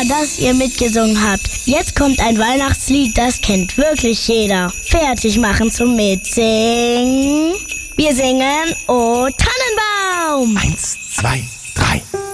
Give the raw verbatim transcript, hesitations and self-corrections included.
dass ihr mitgesungen habt. Jetzt kommt ein Weihnachtslied, das kennt wirklich jeder. Fertig machen zum Mitsingen. Wir singen O Tannenbaum. Eins, zwei,